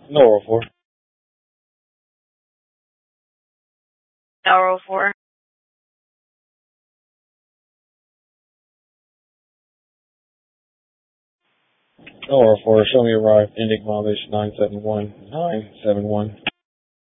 No 04. Tower 04. No 04. Show me arrived. Ending mileage 971971.